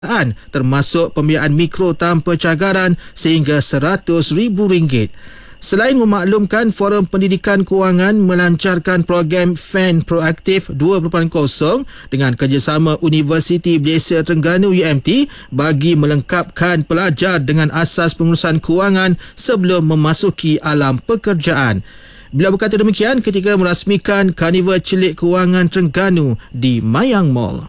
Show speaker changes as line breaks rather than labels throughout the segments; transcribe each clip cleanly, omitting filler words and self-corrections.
termasuk pembiayaan mikro tanpa cagaran sehingga RM100,000. Selain memaklumkan Forum Pendidikan Kewangan melancarkan program FAN Proaktif 2.0 dengan kerjasama Universiti Malaysia Terengganu UMT bagi melengkapkan pelajar dengan asas pengurusan kewangan sebelum memasuki alam pekerjaan. Bila berkata demikian ketika merasmikan Karnival Celik Kewangan Terengganu di Mayang Mall.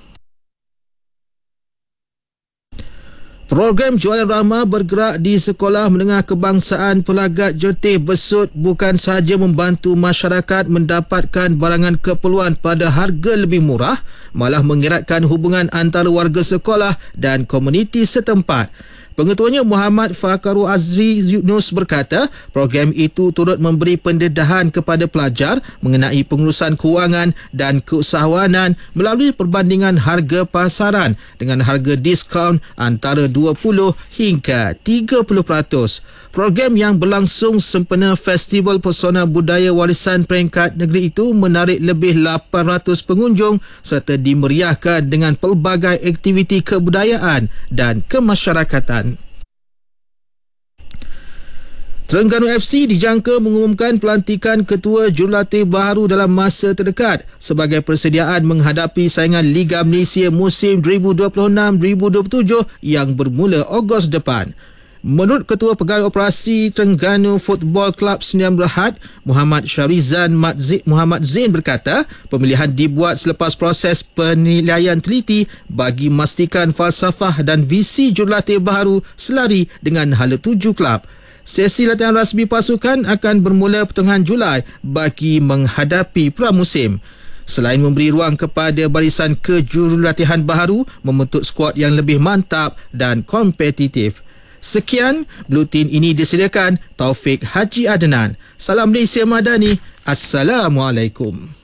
Program jualan ramah bergerak di Sekolah Menengah Kebangsaan Pelagat Jertih Besut bukan sahaja membantu masyarakat mendapatkan barangan keperluan pada harga lebih murah, malah mengeratkan hubungan antara warga sekolah dan komuniti setempat. Pengetuanya Muhammad Fakaru Azri Yunus berkata, program itu turut memberi pendedahan kepada pelajar mengenai pengurusan kewangan dan keusahawanan melalui perbandingan harga pasaran dengan harga diskaun antara 20 hingga 30%. Program yang berlangsung sempena Festival Pesona Budaya Warisan Peringkat Negeri itu menarik lebih 800 pengunjung serta dimeriahkan dengan pelbagai aktiviti kebudayaan dan kemasyarakatan. Terengganu FC dijangka mengumumkan pelantikan ketua jurulatih baharu dalam masa terdekat sebagai persediaan menghadapi saingan Liga Malaysia musim 2026-2027 yang bermula Ogos depan. Menurut Ketua Pegawai Operasi Terengganu Football Club Sdn Bhd, Muhammad Syarizan Muhammad Zain berkata, pemilihan dibuat selepas proses penilaian teliti bagi memastikan falsafah dan visi jurulatih baharu selari dengan hala tuju kelab. Sesi latihan rasmi pasukan akan bermula pertengahan Julai bagi menghadapi pramusim. Selain memberi ruang kepada barisan kejurulatihan baharu membentuk skuad yang lebih mantap dan kompetitif. Sekian, buletin ini disediakan Taufik Haji Adnan. Salam Malaysia Madani. Assalamualaikum.